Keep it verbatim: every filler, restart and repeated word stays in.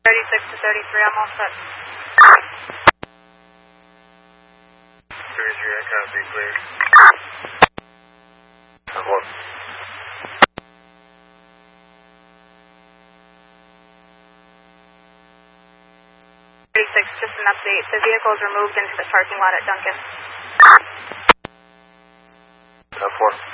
thirty-six to thirty-three, I'm all set. thirty-three, I copy, clear. One. thirty-six, just an update. The vehicles were moved into the parking lot at Duncan. F one.